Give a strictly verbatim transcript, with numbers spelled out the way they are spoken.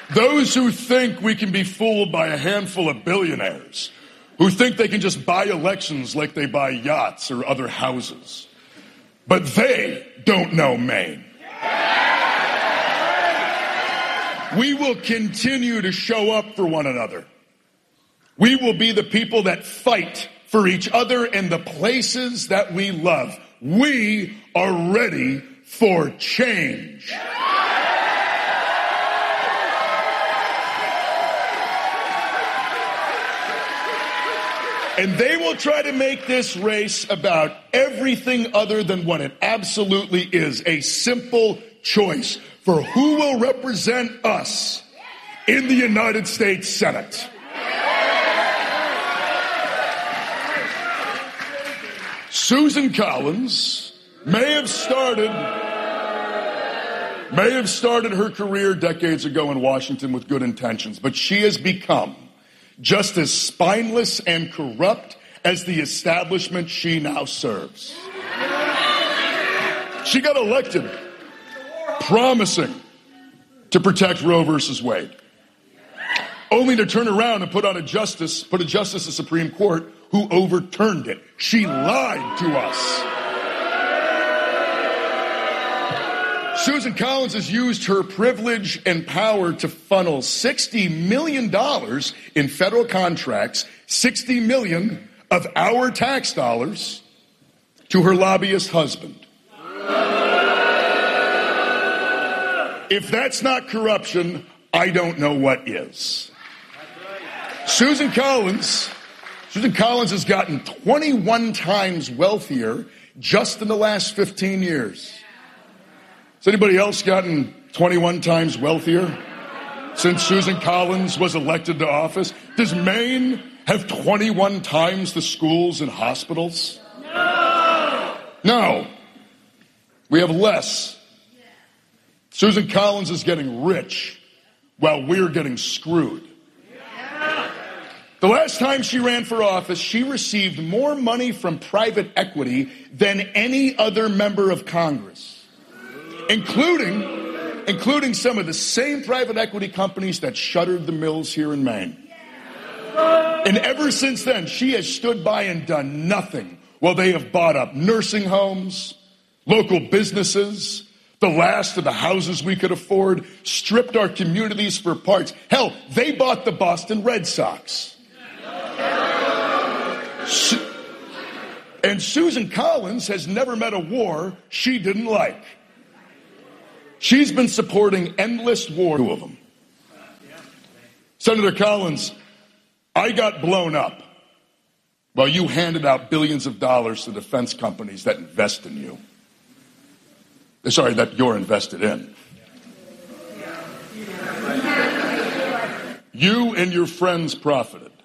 Those who think we can be fooled by a handful of billionaires, who think they can just buy elections like they buy yachts or other houses. But they don't know Maine. We will continue to show up for one another. We will be the people that fight for each other in the places that we love. We are ready for change. And they will try to make this race about everything other than what it absolutely is, a simple choice for who will represent us in the United States Senate. Susan Collins may have started may have started her career decades ago in Washington with good intentions, but she has become just as spineless and corrupt as the establishment she now serves. She got elected promising to protect Roe versus Wade, only to turn around and put on a justice, put a justice of the Supreme Court who overturned it. She lied to us. Susan Collins has used her privilege and power to funnel sixty million dollars in federal contracts, sixty million dollars of our tax dollars, to her lobbyist husband. If that's not corruption, I don't know what is. Susan Collins, Susan Collins has gotten twenty-one times wealthier just in the last fifteen years. Has anybody else gotten twenty-one times wealthier since Susan Collins was elected to office? Does Maine have twenty-one times the schools and hospitals? No. No. We have less. Susan Collins is getting rich while we're getting screwed. The last time she ran for office, she received more money from private equity than any other member of Congress, including, including some of the same private equity companies that shuttered the mills here in Maine. And ever since then, she has stood by and done nothing while they have bought up nursing homes, local businesses, the last of the houses we could afford, stripped our communities for parts. Hell, they bought the Boston Red Sox. Su- and Susan Collins has never met a war she didn't like. She's been supporting endless war, two of them. Senator Collins, I got blown up while you handed out billions of dollars to defense companies that invest in you. Sorry, that you're invested in. You and your friends profited.